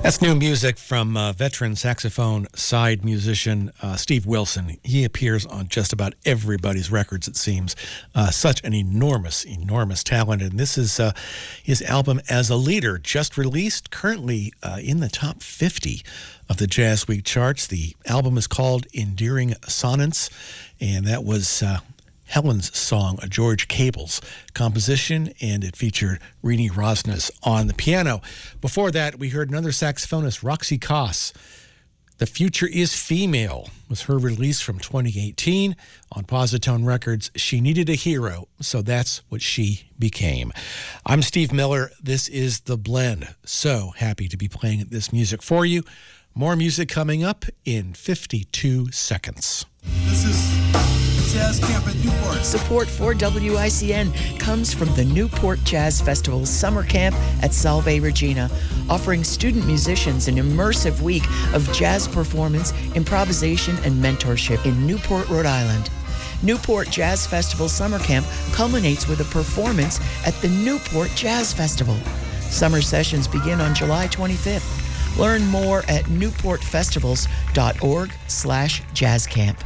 That's new music from veteran saxophone side musician Steve Wilson. He appears on just about everybody's records, it seems. Such an enormous talent. And this is his album As a Leader, just released, currently in the top 50 of the Jazz Week charts. The album is called Endearing Sonnets, and that was Helen's song, a George Cable's composition, and it featured Rini Rosnes on the piano. Before that, we heard another saxophonist, Roxy Koss. The Future is Female was her release from 2018 on Positone Records. She needed a hero, so that's what she became. I'm Steve Miller. This is The Blend. So happy to be playing this music for you. More music coming up in 52 seconds. This is Jazz Camp at Newport. Support for WICN comes from the Newport Jazz Festival Summer Camp at Salve Regina, offering student musicians an immersive week of jazz performance, improvisation, and mentorship in Newport, Rhode Island. Newport Jazz Festival Summer Camp culminates with a performance at the Newport Jazz Festival. Summer sessions begin on July 25th. Learn more at newportfestivals.org/jazzcamp.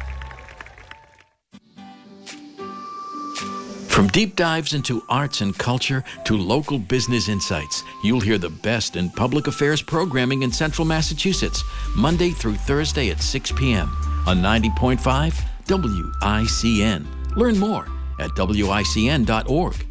From deep dives into arts and culture to local business insights, you'll hear the best in public affairs programming in Central Massachusetts, Monday through Thursday at 6 p.m. on 90.5 WICN. Learn more at WICN.org.